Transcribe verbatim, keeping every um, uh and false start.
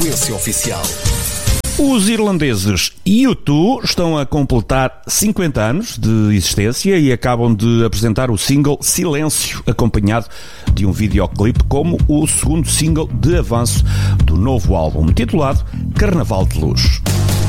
Renascença Oficial. Os irlandeses U dois estão a completar cinquenta anos de existência e acabam de apresentar o single Silêncio, acompanhado de um videoclipe como o segundo single de avanço do novo álbum, titulado Carnaval de Luz.